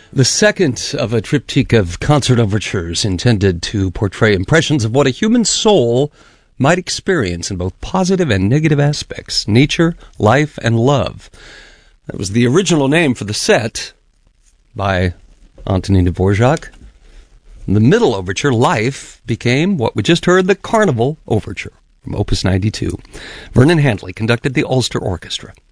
The second of a triptych of concert overtures intended to portray impressions of what a human soul might experience in both positive and negative aspects, nature, life, and love. That was the original name for the set by Antonin Dvorak. The middle overture, Life, became what we just heard, the Carnival Overture from Opus 92. Vernon Handley conducted the Ulster Orchestra.